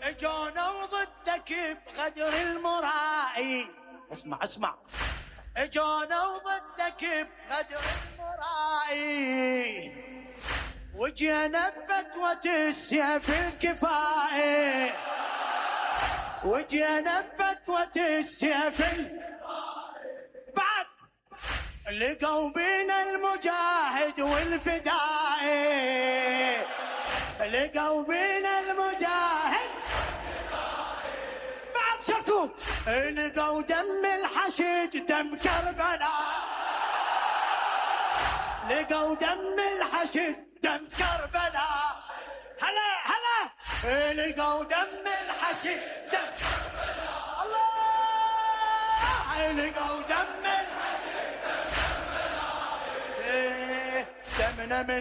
اجونا وضدك بغدر المرائي. اسمع اسمع، اجونا وضدك بغدر المرائي، وجينا بفتوة السيف الكفائي، وجينا بفتوة السيف بعد لقوا بينا المجاهد والفدائي، لقوا بينا المجاهد بعد شكو، لقوا دم الحشد دم كربلاء، لقوا دم الحشد دم كربلاء. هلا هلا، لقوا دم الحشد دم كربلاء. الله، لقوا دم الحشد دم كربلاء. دمنا من